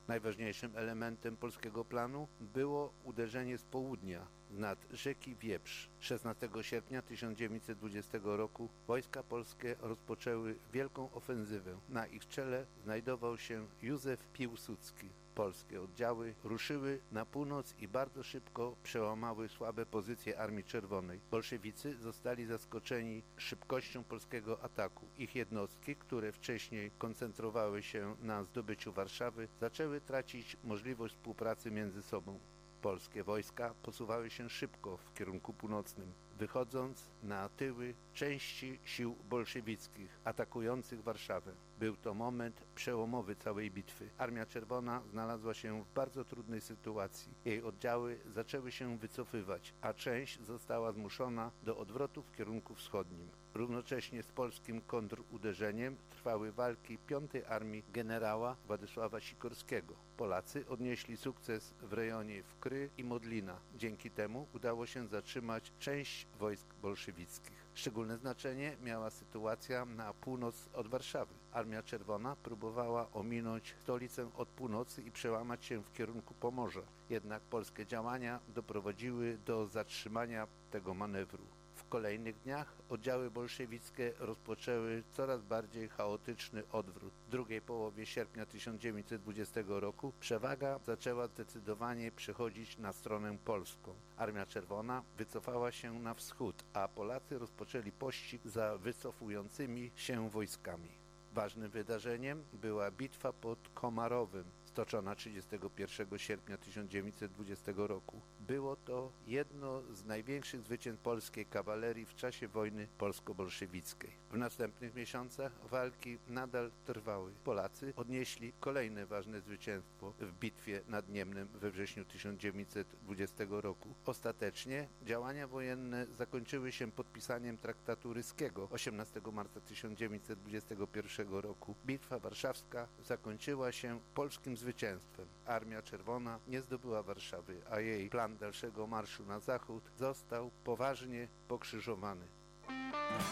Najważniejszym elementem polskiego planu było uderzenie z południa nad rzeki Wieprz. 16 sierpnia 1920 roku wojska polskie rozpoczęły wielką ofensywę. Na ich czele znajdował się Józef Piłsudski. Polskie oddziały ruszyły na północ i bardzo szybko przełamały słabe pozycje Armii Czerwonej. Bolszewicy zostali zaskoczeni szybkością polskiego ataku. Ich jednostki, które wcześniej koncentrowały się na zdobyciu Warszawy, zaczęły tracić możliwość współpracy między sobą. Polskie wojska posuwały się szybko w kierunku północnym, wychodząc na tyły części sił bolszewickich atakujących Warszawę. Był to moment przełomowy całej bitwy. Armia Czerwona znalazła się w bardzo trudnej sytuacji. Jej oddziały zaczęły się wycofywać, a część została zmuszona do odwrotu w kierunku wschodnim. Równocześnie z polskim kontruderzeniem trwały walki 5. Armii generała Władysława Sikorskiego. Polacy odnieśli sukces w rejonie Wkry i Modlina. Dzięki temu udało się zatrzymać część wojsk bolszewickich. Szczególne znaczenie miała sytuacja na północ od Warszawy. Armia Czerwona próbowała ominąć stolicę od północy i przełamać się w kierunku Pomorza. Jednak polskie działania doprowadziły do zatrzymania tego manewru. W kolejnych dniach oddziały bolszewickie rozpoczęły coraz bardziej chaotyczny odwrót. W drugiej połowie sierpnia 1920 roku przewaga zaczęła zdecydowanie przechodzić na stronę polską. Armia Czerwona wycofała się na wschód, a Polacy rozpoczęli pościg za wycofującymi się wojskami. Ważnym wydarzeniem była bitwa pod Komarowem, stoczona 31 sierpnia 1920 roku. Było to jedno z największych zwycięstw polskiej kawalerii w czasie wojny polsko-bolszewickiej. W następnych miesiącach walki nadal trwały. Polacy odnieśli kolejne ważne zwycięstwo w bitwie nad Niemnem we wrześniu 1920 roku. Ostatecznie działania wojenne zakończyły się podpisaniem traktatu ryskiego 18 marca 1921 roku. Bitwa warszawska zakończyła się polskim zwycięstwem. Armia Czerwona nie zdobyła Warszawy, a jej plan dalszego marszu na zachód został poważnie pokrzyżowany.